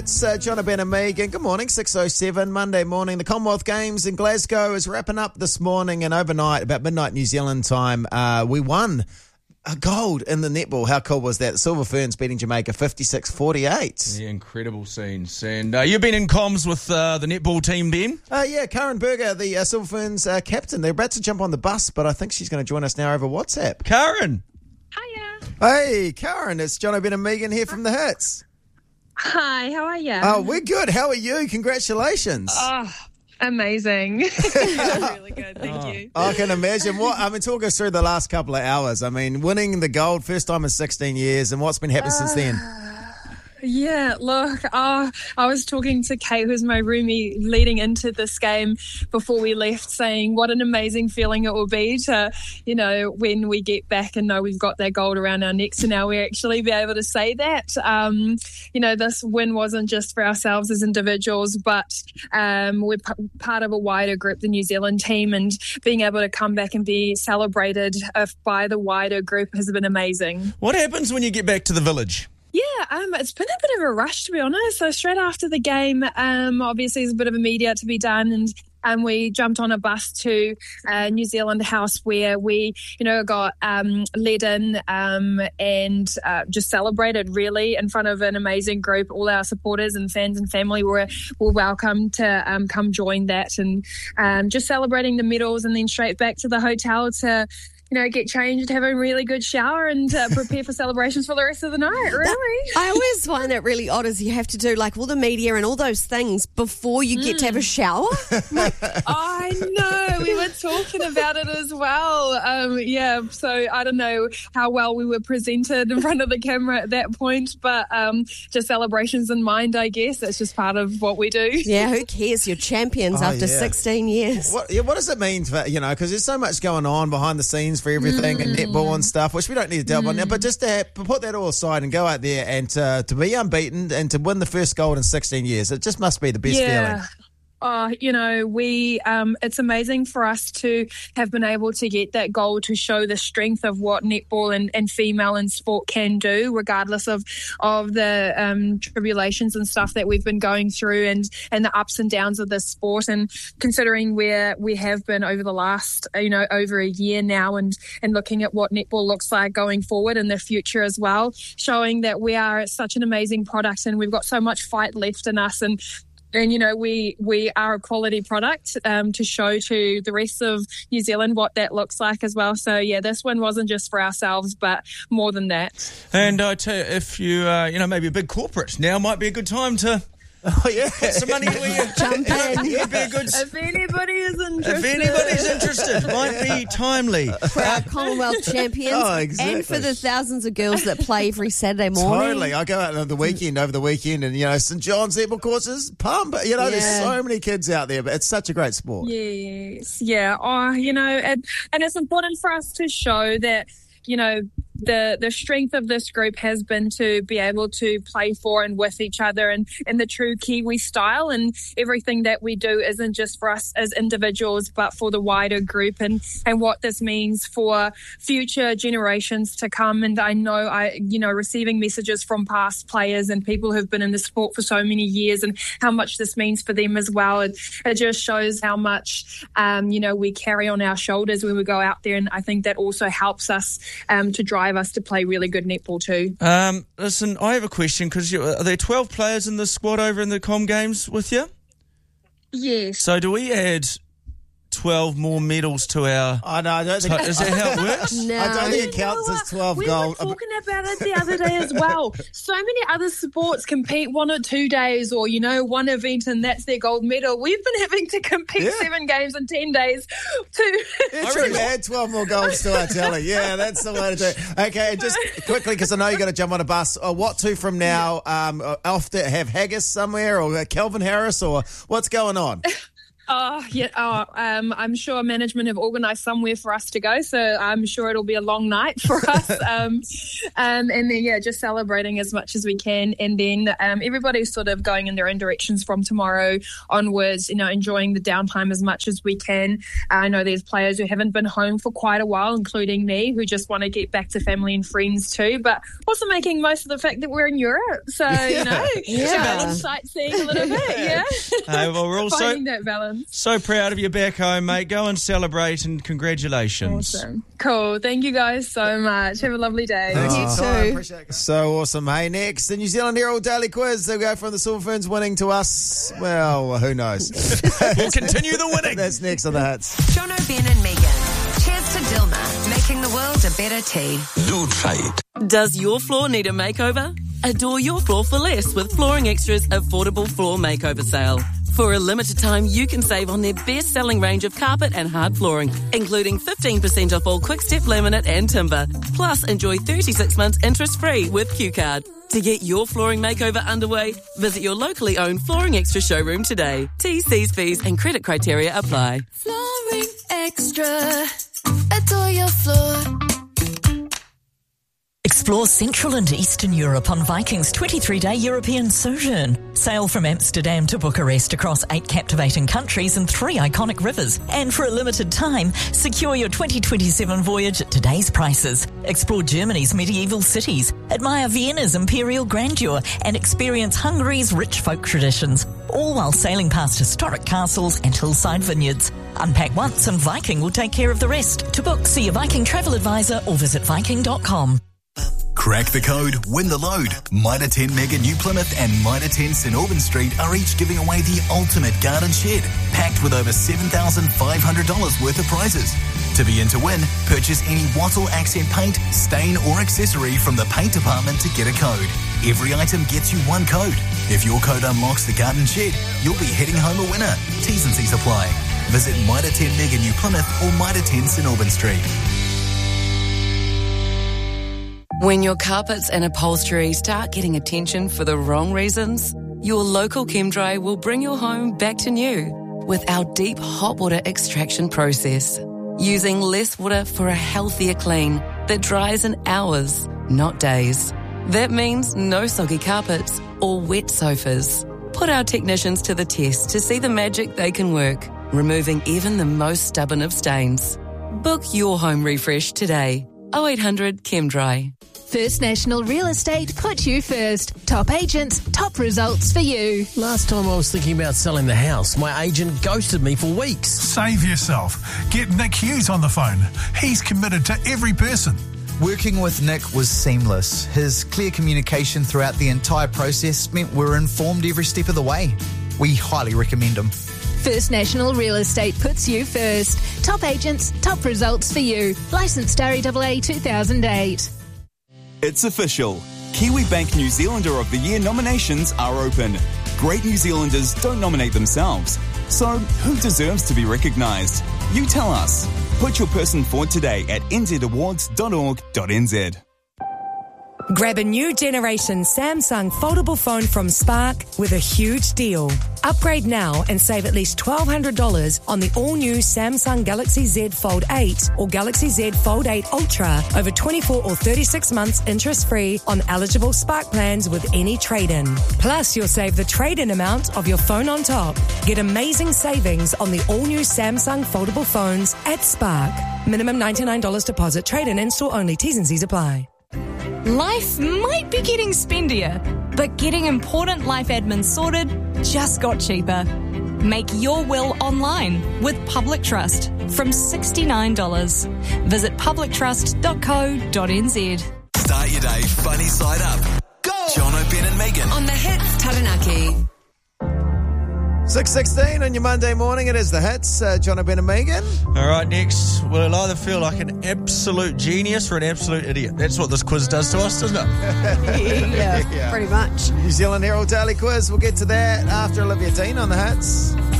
Hits. John Ben and Megan. Good morning, 6:07, Monday morning. The Commonwealth Games in Glasgow is wrapping up this morning, and overnight, about midnight New Zealand time, we won a gold in the netball. How cool was that? The Silver Ferns beating Jamaica 56-48. Yeah, incredible scenes. And you've been in comms with the netball team, Ben? Yeah, Karen Berger, the Silver Ferns captain. They're about to jump on the bus, but I think she's going to join us now over WhatsApp. Karen! Hiya. Hey, Karen, it's John Ben and Megan here from The Hits. Hi, how are you? Oh, we're good. How are you? Congratulations. Oh, amazing. Really good, thank you. I can imagine. Talk us through the last couple of hours. I mean, winning the gold, first time in 16 years, and what's been happening since then? Yeah, look, I was talking to Kate, who's my roomie, leading into this game before we left, saying what an amazing feeling it will be to, when we get back and know we've got that gold around our necks, and now we actually be able to say that. This win wasn't just for ourselves as individuals, but we're part of a wider group, the New Zealand team, and being able to come back and be celebrated by the wider group has been amazing. What happens when you get back to the village? Yeah, it's been a bit of a rush, to be honest. So straight after the game, obviously there's a bit of immediate to be done, and we jumped on a bus to New Zealand House, where we, got led in and just celebrated really in front of an amazing group. All our supporters and fans and family were welcome to come join that, and just celebrating the medals, and then straight back to the hotel to get changed, have a really good shower, and prepare for celebrations for the rest of the night, really. I always find that really odd, is you have to do like all the media and all those things before you get to have a shower. I know, we were talking about it as well. So I don't know how well we were presented in front of the camera at that point, but just celebrations in mind, I guess. That's just part of what we do. Yeah, who cares? You're champions after 16 years. What does it mean for, because there's so much going on behind the scenes for everything and netball and stuff, which we don't need to delve on now, but just to put that all aside and go out there and to be unbeaten and to win the first gold in 16 years, it just must be the best feeling. It's amazing for us to have been able to get that goal to show the strength of what netball and female in sport can do, regardless of the tribulations and stuff that we've been going through and the ups and downs of this sport. And considering where we have been over the last, over a year now, and looking at what netball looks like going forward in the future as well, showing that we are such an amazing product and we've got so much fight left in us, and we are a quality product to show to the rest of New Zealand what that looks like as well. So, yeah, this one wasn't just for ourselves, but more than that. And I tell you, if you, maybe a big corporate, now might be a good time to put some money where you jump in. If anybody's interested, might be timely. For our Commonwealth champions and for the thousands of girls that play every Saturday morning. Totally. I go out over the weekend and, St. John's netball courses, pump. There's so many kids out there, but it's such a great sport. Yes. Yeah. And it's important for us to show that, the strength of this group has been to be able to play for and with each other and in the true Kiwi style, and everything that we do isn't just for us as individuals but for the wider group and what this means for future generations to come. And I know receiving messages from past players and people who've been in the sport for so many years and how much this means for them as well. It just shows how much we carry on our shoulders when we go out there, and I think that also helps us to drive us to play really good netball too. Listen, I have a question, because are there 12 players in the squad over in the Com Games with you? Yes. So do we add 12 more medals to our... I know, I don't think... Is that how it works? No. I don't think it counts as 12 we gold. We were talking about it the other day as well. So many other sports compete 1 or 2 days or, one event and that's their gold medal. We've been having to compete 7 games in 10 days too. Yeah, true. Add 12 more golds to our tally. Yeah, that's the way to do it. Okay, just quickly, because I know you've got to jump on a bus, what to from now? Off to have haggis somewhere or Calvin Harris, or what's going on? I'm sure management have organised somewhere for us to go, so I'm sure it'll be a long night for us. And then, just celebrating as much as we can. And then everybody's sort of going in their own directions from tomorrow onwards, enjoying the downtime as much as we can. I know there's players who haven't been home for quite a while, including me, who just want to get back to family and friends too, but also making most of the fact that we're in Europe. So, sightseeing a little bit, yeah. Well, we're also finding that balance. So proud of you back home, mate. Go and celebrate, and congratulations. Awesome. Cool. Thank you guys so much. Have a lovely day. You too. Appreciate it. So awesome. Hey, next, the New Zealand Herald Daily Quiz. They go from the Silver Ferns winning to us. Well, who knows? We'll continue the winning. That's next on the Hits. Jono, Ben and Megan. Cheers to Dilma, making the world a better tea. Lutrite. Does your floor need a makeover? Adore your floor for less with Flooring Extra's affordable floor makeover sale. For a limited time, you can save on their best-selling range of carpet and hard flooring, including 15% off all Quick-Step laminate and timber. Plus, enjoy 36 months interest-free with QCard. To get your flooring makeover underway, visit your locally owned Flooring Extra showroom today. T's, C's, fees and credit criteria apply. Flooring Extra. Adore your floor. Explore Central and Eastern Europe on Viking's 23-day European sojourn. Sail from Amsterdam to Bucharest across 8 captivating countries and 3 iconic rivers. And for a limited time, secure your 2027 voyage at today's prices. Explore Germany's medieval cities, admire Vienna's imperial grandeur, and experience Hungary's rich folk traditions, all while sailing past historic castles and hillside vineyards. Unpack once and Viking will take care of the rest. To book, see a Viking travel advisor or visit Viking.com. Crack the code, win the load. Mitre 10 Mega New Plymouth and Mitre 10 St Albans Street are each giving away the ultimate garden shed, packed with over $7,500 worth of prizes. To be in to win, purchase any Wattle accent paint, stain or accessory from the paint department to get a code. Every item gets you one code. If your code unlocks the garden shed, you'll be heading home a winner. T's and C's apply. Visit Mitre 10 Mega New Plymouth or Mitre 10 St Albans Street. When your carpets and upholstery start getting attention for the wrong reasons, your local ChemDry will bring your home back to new with our deep hot water extraction process, using less water for a healthier clean that dries in hours, not days. That means no soggy carpets or wet sofas. Put our technicians to the test to see the magic they can work, removing even the most stubborn of stains. Book your home refresh today. 0800 ChemDry. First National Real Estate put you first. Top agents, top results for you. Last time I was thinking about selling the house, my agent ghosted me for weeks. Save yourself. Get Nick Hughes on the phone. He's committed to every person. Working with Nick was seamless. His clear communication throughout the entire process meant we were informed every step of the way. We highly recommend him. First National Real Estate puts you first. Top agents, top results for you. Licensed RAAA 2008. It's official. Kiwi Bank New Zealander of the Year nominations are open. Great New Zealanders don't nominate themselves. So, who deserves to be recognised? You tell us. Put your person forward today at nzawards.org.nz. Grab a new generation Samsung foldable phone from Spark with a huge deal. Upgrade now and save at least $1,200 on the all-new Samsung Galaxy Z Fold 8 or Galaxy Z Fold 8 Ultra over 24 or 36 months interest-free on eligible Spark plans with any trade-in. Plus, you'll save the trade-in amount of your phone on top. Get amazing savings on the all-new Samsung foldable phones at Spark. Minimum $99 deposit, trade-in and store only. T's and C's apply. Life might be getting spendier, but getting important life admin sorted just got cheaper. Make your will online with Public Trust from $69. Visit publictrust.co.nz. Start your day funny side up. Go! Jono, Ben and Megan. On the Hits Taranaki. 6:16 on your Monday morning. It is the Hits. Jono, Ben and Megan. All right, next, we'll either feel like an absolute genius or an absolute idiot. That's what this quiz does to us, doesn't it? yeah, pretty much. New Zealand Herald Daily Quiz. We'll get to that after Olivia Dean on the Hits.